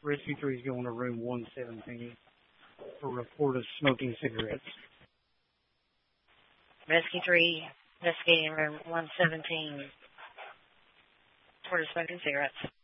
Rescue 3 is going to room 117 for report of smoking cigarettes. Rescue 3, investigating room 117 for smoking cigarettes.